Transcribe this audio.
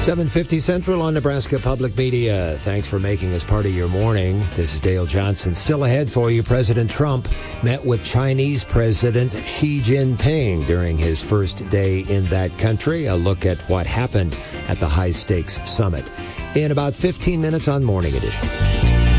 7:50 Central on Nebraska Public Media. Thanks for making us part of your morning. This is Dale Johnson. Still ahead for you, President Trump met with Chinese President Xi Jinping during his first day in that country. A look at what happened at the high-stakes summit in about 15 minutes on Morning Edition.